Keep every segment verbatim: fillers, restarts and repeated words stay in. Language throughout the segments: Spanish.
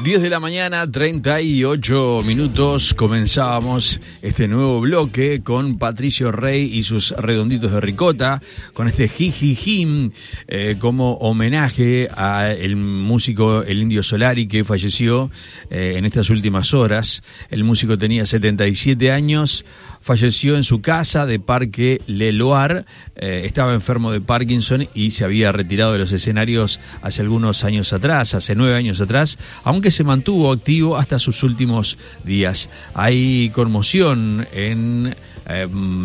diez de la mañana, treinta y ocho minutos. Comenzábamos este nuevo bloque con Patricio Rey y sus redonditos de ricota, con este jijijim eh, como homenaje al músico El Indio Solari, que falleció eh, en estas últimas horas. El músico tenía setenta y siete años. Falleció en su casa de Parque Leloir, eh, estaba enfermo de Parkinson y se había retirado de los escenarios hace algunos años atrás, hace nueve años atrás, aunque se mantuvo activo hasta sus últimos días. Hay conmoción en, eh,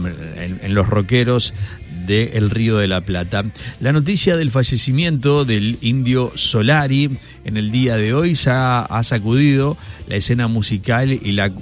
en, en los rockeros de El Río de la Plata. La noticia del fallecimiento del Indio Solari en el día de hoy ha, ha sacudido la escena musical y la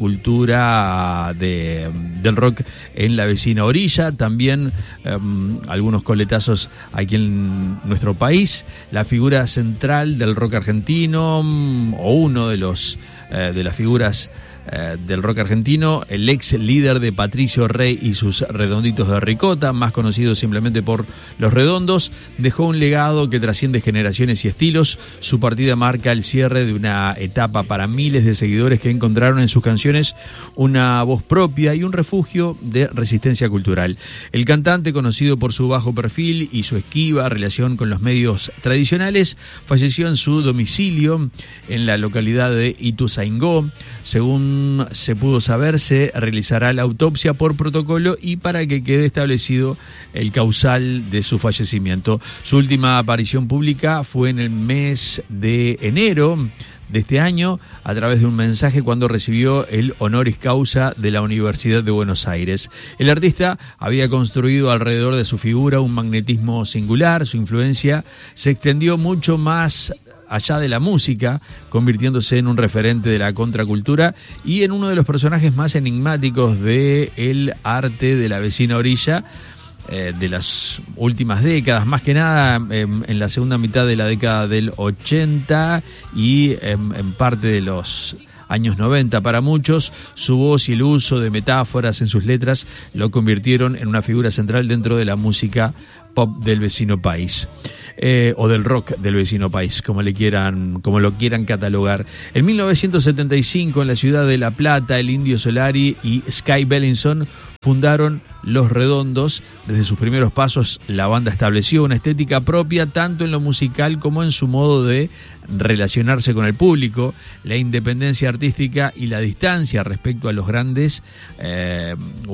cultura de, del rock en la vecina orilla. También eh, algunos coletazos aquí en nuestro país. La figura central del rock argentino, o uno de los eh, de las figuras Eh, del rock argentino, el ex líder de Patricio Rey y sus redonditos de ricota, más conocido simplemente por Los Redondos, dejó un legado que trasciende generaciones y estilos. Su partida marca el cierre de una etapa para miles de seguidores que encontraron en sus canciones una voz propia y un refugio de resistencia cultural. El cantante, conocido por su bajo perfil y su esquiva relación con los medios tradicionales, falleció en su domicilio en la localidad de Ituzaingó. Según se pudo saber, se realizará la autopsia por protocolo y para que quede establecido el causal de su fallecimiento. Su última aparición pública fue en el mes de enero de este año, a través de un mensaje cuando recibió el honoris causa de la Universidad de Buenos Aires. El artista había construido alrededor de su figura un magnetismo singular. Su influencia se extendió mucho más allá de la música, convirtiéndose en un referente de la contracultura y en uno de los personajes más enigmáticos del arte de la vecina orilla eh, de las últimas décadas, más que nada eh, en la segunda mitad de la década del ochenta y eh, en parte de los años noventa. Para muchos, su voz y el uso de metáforas en sus letras lo convirtieron en una figura central dentro de la música pop del vecino país. Eh, o del rock del vecino país, como le quieran, como lo quieran catalogar. En mil novecientos setenta y cinco, en la ciudad de La Plata, el Indio Solari y Sky Bellinson fundaron Los Redondos. Desde sus primeros pasos, la banda estableció una estética propia tanto en lo musical como en su modo de relacionarse con el público. La independencia artística y la distancia respecto a los grandes eh,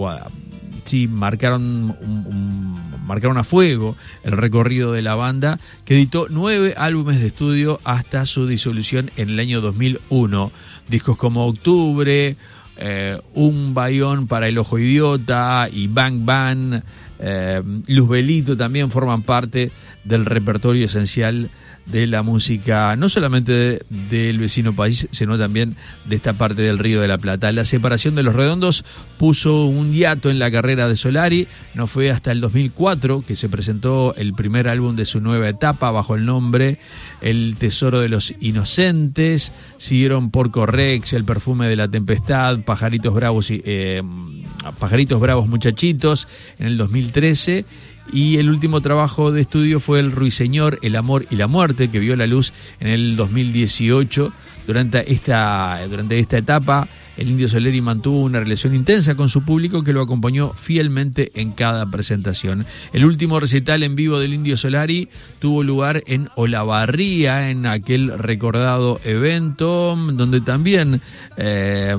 sí, marcaron un, un marcaron a fuego el recorrido de la banda, que editó nueve álbumes de estudio hasta su disolución en el año dos mil uno. Discos como Octubre, eh, Un Bayón para el Ojo Idiota y Bang Bang, eh, Luzbelito también forman parte del repertorio esencial de la música, no solamente de, del vecino país, sino también de esta parte del Río de la Plata. La separación de Los Redondos puso un hiato en la carrera de Solari. No fue hasta el dos mil cuatro que se presentó el primer álbum de su nueva etapa bajo el nombre El Tesoro de los Inocentes. Siguieron Porco Rex, El Perfume de la Tempestad, Pajaritos Bravos y eh, Pajaritos Bravos Muchachitos en el dos mil trece. Y el último trabajo de estudio fue El Ruiseñor, El Amor y la Muerte, que vio la luz en el dos mil dieciocho. Durante esta, durante esta etapa, el Indio Solari mantuvo una relación intensa con su público que lo acompañó fielmente en cada presentación. El último recital en vivo del Indio Solari tuvo lugar en Olavarría, en aquel recordado evento, donde también eh,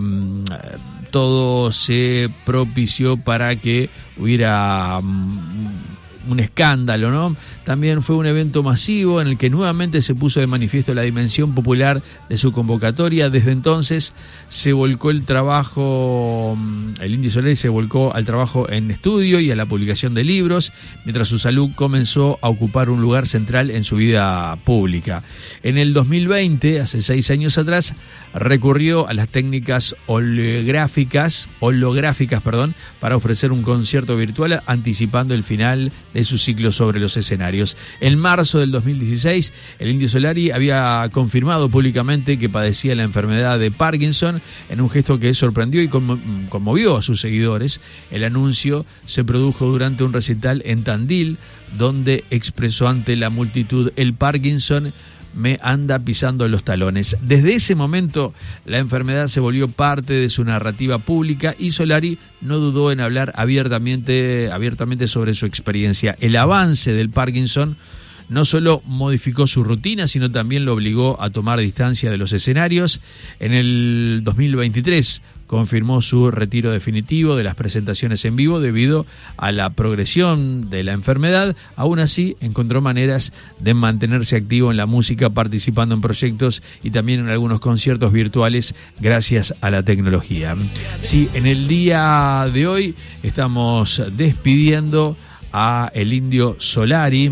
todo se propició para que hubiera un escándalo, ¿no? También fue un evento masivo en el que nuevamente se puso de manifiesto la dimensión popular de su convocatoria. Desde entonces se volcó el trabajo, el Indio Solari se volcó al trabajo en estudio y a la publicación de libros, mientras su salud comenzó a ocupar un lugar central en su vida pública. En el dos mil veinte, hace seis años atrás, recurrió a las técnicas holográficas, holográficas, perdón, para ofrecer un concierto virtual anticipando el final de su ciclo sobre los escenarios. En marzo del dos mil dieciséis, el Indio Solari había confirmado públicamente que padecía la enfermedad de Parkinson, en un gesto que sorprendió y conmo- conmovió a sus seguidores. El anuncio se produjo durante un recital en Tandil, donde expresó ante la multitud: el Parkinson me anda pisando los talones. Desde ese momento, la enfermedad se volvió parte de su narrativa pública y Solari no dudó en hablar abiertamente, abiertamente sobre su experiencia. El avance del Parkinson no solo modificó su rutina, sino también lo obligó a tomar distancia de los escenarios. En el dos mil veintitrés confirmó su retiro definitivo de las presentaciones en vivo debido a la progresión de la enfermedad. Aún así, encontró maneras de mantenerse activo en la música, participando en proyectos y también en algunos conciertos virtuales gracias a la tecnología. Sí, en el día de hoy estamos despidiendo a el Indio Solari,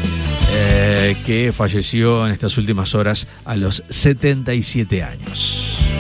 Eh, que falleció en estas últimas horas a los setenta y siete años.